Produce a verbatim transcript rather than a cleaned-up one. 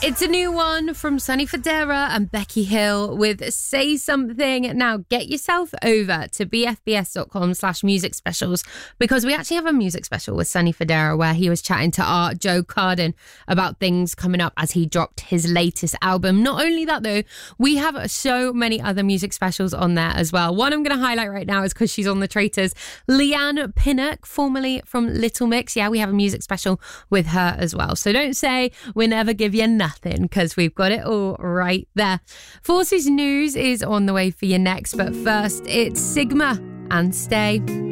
It's a new one from Sonny Fodera and Becky Hill with Say Something. Now, get yourself over to bfbs.com slash music specials because we actually have a music special with Sonny Fodera where he was chatting to our Joe Carden about things coming up as he dropped his latest album. Not only that, though, we have so many other music specials on there as well. One I'm going to highlight right now is because she's on the Traitors. Leanne Pinnock, formerly from Little Mix. Yeah, we have a music special with her as well. So don't say we never give you nothing, because we've got it all right there. Forces News is on the way for you next, but first it's Sigma and Stay.